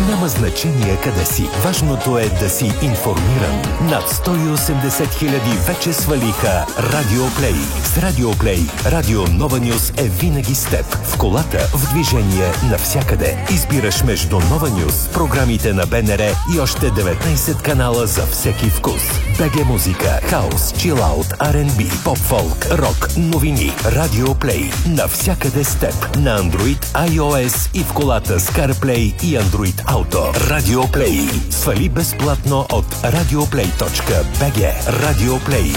Няма значение къде си. Важното е да си информиран. Над 180 хиляди вече свалиха Радио Плей. С Радио Плей, Радио Нова Нюс е винаги с теб. В колата, в движение, навсякъде. Избираш между Нова Нюс, програмите на БНР и още 19 канала за всеки вкус. БГ музика, хаус, чилаут, R&B, поп-фолк, рок, новини. Радио Плей. Навсякъде с теб. На Android, iOS и в колата с CarPlay и Android Auto. Радио Плей. Свали безплатно от radioplay.bg. Радио Плей.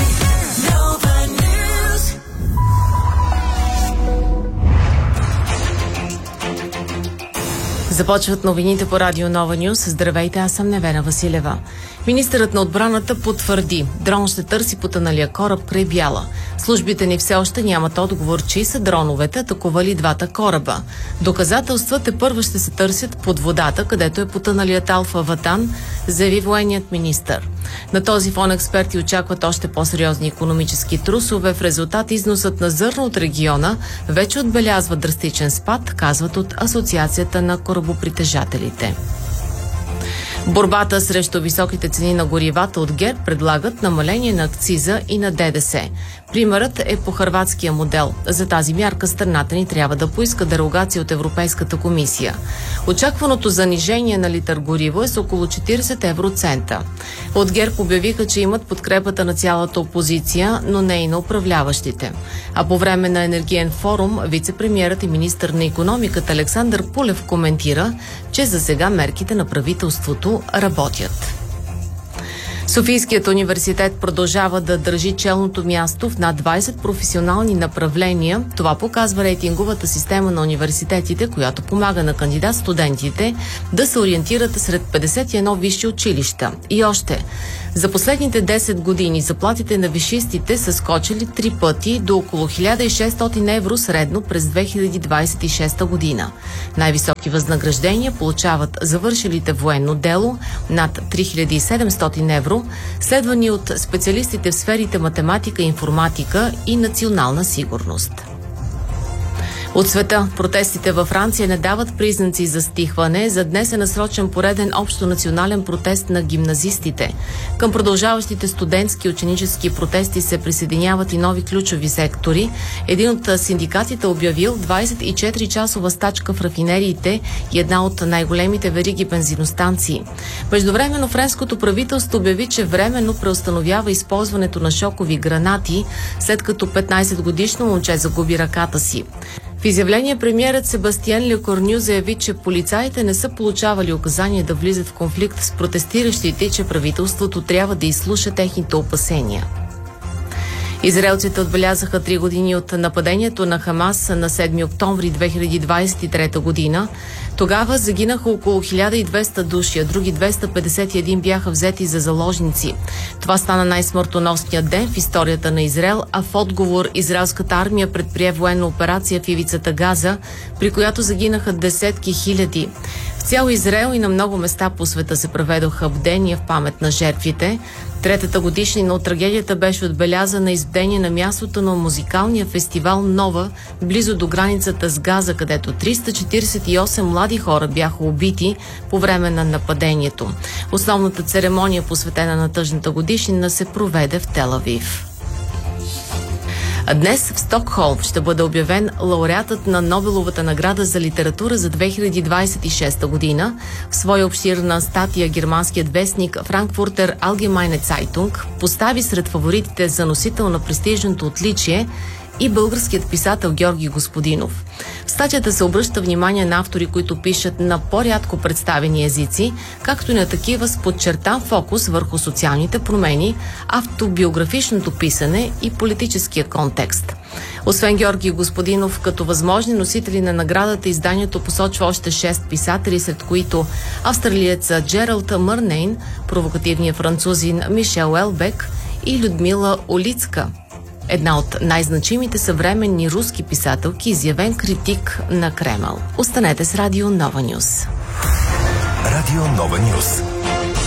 Започват новините по Радио Нова Нюс. Здравейте, аз съм Невена Василева. Министърът на отбраната потвърди, дрон ще търси потъналия кораб край Бяла. Службите ни все още нямат отговор, чии са дроновете, атакували двата кораба. Доказателства тепърва ще се търсят под водата, където е потъналият Алфа Ватан, заяви военният министър. На този фон експерти очакват още по-сериозни икономически трусове. В резултат износът на зърно от региона вече отбелязва драстичен спад, казват от Асоциацията на корабопритежателите. Борбата срещу високите цени на горивата от ГЕРБ предлагат намаление на акциза и на ДДС. Примерът е по хърватския модел. За тази мярка страната ни трябва да поиска дерогация от Европейската комисия. Очакваното занижение на литър гориво е с около 40 евроцента. От ГЕРБ обявиха, че имат подкрепата на цялата опозиция, но не и на управляващите. А по време на енергиен форум вице-премиерът и министър на икономиката Александър Пулев коментира, че за сега мерките на правителството работят. Софийският университет продължава да държи челното място в над 20 професионални направления. Това показва рейтинговата система на университетите, която помага на кандидат-студентите да се ориентират сред 51 висши училища. И още, за последните 10 години заплатите на висшистите са скочили 3 пъти до около 1600 евро средно през 2026 година. Най-високи възнаграждения получават завършилите военно дело над 3700 евро, следвани от специалистите в сферите математика, информатика и национална сигурност. От света, протестите във Франция не дават признаци за стихване. За днес е насрочен пореден общонационален протест на гимназистите. Към продължаващите студентски и ученически протести се присъединяват и нови ключови сектори. Един от синдикатите обявил 24-часова стачка в рафинериите и една от най-големите вериги бензиностанции. Междувременно френското правителство обяви, че временно преустановява използването на шокови гранати, след като 15-годишно момче загуби ръката си. В изявление премиерът Себастиан Лекорню заяви, че полицаите не са получавали указания да влизат в конфликт с протестиращите и че правителството трябва да изслуша техните опасения. Израелците отбелязаха 3 години от нападението на Хамас на 7 октомври 2023 година. Тогава загинаха около 1200 души, а други 251 бяха взети за заложници. Това стана най-смъртоносният ден в историята на Израел, а в отговор израелската армия предприе военна операция в ивицата Газа, при която загинаха десетки хиляди. В цял Израел и на много места по света се проведоха бдения в памет на жертвите. Третата годишнина от трагедията беше отбелязана и с бдение на мястото на музикалния фестивал Нова, близо до границата с Газа, където 348 млади хора бяха убити по време на нападението. Основната церемония, посветена на тъжната годишнина, се проведе в Тел Авив. А днес в Стокхолм ще бъде обявен лауреатът на Нобеловата награда за литература за 2026 година. В своя обширна статия германският вестник Frankfurter Allgemeine Zeitung постави сред фаворитите за носител на престижното отличие и българският писател Георги Господинов. В статията се обръща внимание на автори, които пишат на по-рядко представени езици, както и на такива с подчертан фокус върху социалните промени, автобиографичното писане и политическия контекст. Освен Георги Господинов, като възможни носители на наградата, изданието посочва още 6 писатели, сред които австралиеца Джералд Мърнейн, провокативният французин Мишел Елбек и Людмила Улицка, една от най-значимите съвременни руски писателки, изявен критик на Кремъл. Останете с Радио Нова Нюс. Радио Нова Нюс.